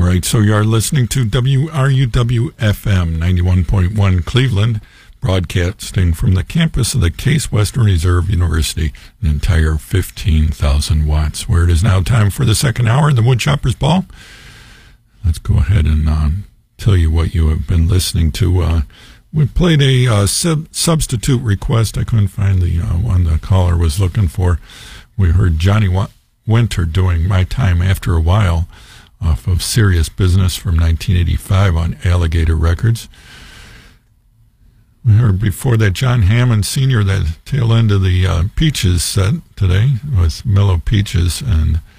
right, so you are listening to WRUW-FM 91.1 Cleveland, broadcasting from the campus of the Case Western Reserve University, an entire 15,000 watts, where it is now time for the second hour of the Woodchopper's Ball. Let's go ahead and tell you what you have been listening to. We played a substitute request. I couldn't find the one the caller was looking for. We heard Johnny Winter doing My Time After a While off of Serious Business from 1985 on Alligator Records. We heard before that John Hammond Sr., that tail end of the Peaches set today with Mellow Peaches, and